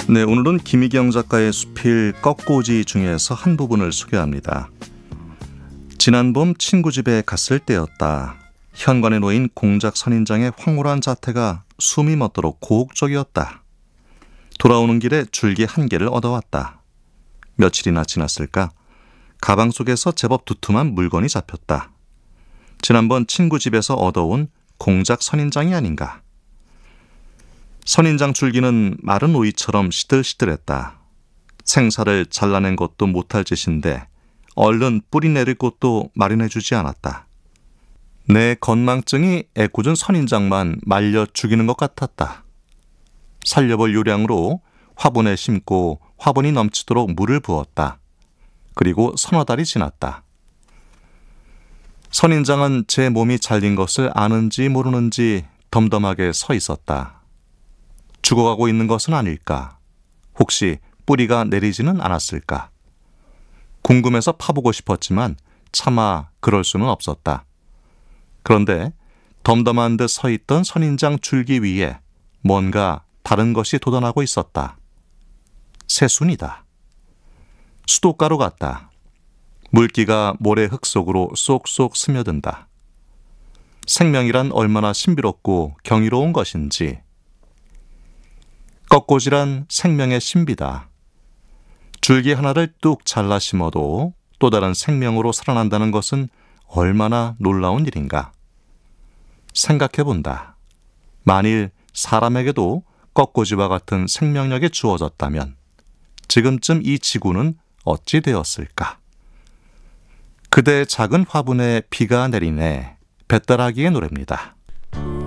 네, 오늘은 김희경 작가의 수필 꺾꽂이 중에서 한 부분을 소개합니다. 지난 봄 친구 집에 갔을 때였다. 현관에 놓인 공작 선인장의 황홀한 자태가 숨이 멎도록 고혹적이었다. 돌아오는 길에 줄기 한 개를 얻어왔다. 며칠이나 지났을까? 가방 속에서 제법 두툼한 물건이 잡혔다. 지난번 친구 집에서 얻어온 공작 선인장이 아닌가. 선인장 줄기는 마른 오이처럼 시들시들했다. 생사를 잘라낸 것도 못할 짓인데 얼른 뿌리 내릴 곳도 마련해주지 않았다. 내 건망증이 애꿎은 선인장만 말려 죽이는 것 같았다. 살려볼 요량으로 화분에 심고 화분이 넘치도록 물을 부었다. 그리고 서너 달이 지났다. 선인장은 제 몸이 잘린 것을 아는지 모르는지 덤덤하게 서 있었다. 죽어가고 있는 것은 아닐까? 혹시 뿌리가 내리지는 않았을까? 궁금해서 파보고 싶었지만 차마 그럴 수는 없었다. 그런데 덤덤한 듯 서 있던 선인장 줄기 위에 뭔가 다른 것이 돋아나고 있었다. 새순이다. 수도가루 같다. 물기가 모래 흙 속으로 쏙쏙 스며든다. 생명이란 얼마나 신비롭고 경이로운 것인지. 꺾꽂이란 생명의 신비다. 줄기 하나를 뚝 잘라 심어도 또 다른 생명으로 살아난다는 것은 얼마나 놀라운 일인가. 생각해본다. 만일 사람에게도 꺾꽂이와 같은 생명력이 주어졌다면 지금쯤 이 지구는 어찌 되었을까? 그대의 작은 화분에 비가 내리네. 뱃다라기의 노래입니다.